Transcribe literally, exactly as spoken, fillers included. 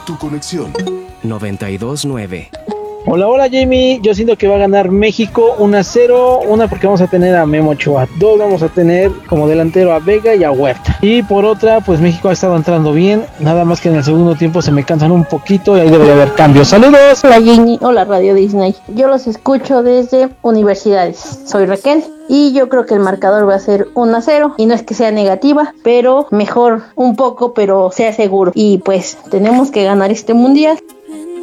Tu conexión. noventa y dos nueve. Hola, hola Jamie, yo siento que va a ganar México uno a cero, una porque vamos a tener a Memo Ochoa, dos vamos a tener como delantero a Vega y a Huerta, y por otra pues México ha estado entrando bien, nada más que en el segundo tiempo se me cansan un poquito y ahí debe de haber cambios. Saludos. Hola Jamie, hola Radio Disney, yo los escucho desde Universidades, soy Raquel y yo creo que el marcador va a ser uno a cero y no es que sea negativa, pero mejor un poco, pero sea seguro y pues tenemos que ganar este mundial.